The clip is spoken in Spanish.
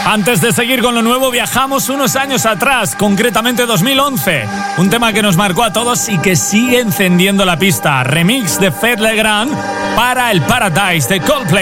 Antes de seguir con lo nuevo, viajamos unos años atrás, concretamente 2011. Un tema que nos marcó a todos y que sigue encendiendo la pista. Remix de Fedde Le Grand para el Paradise de Coldplay.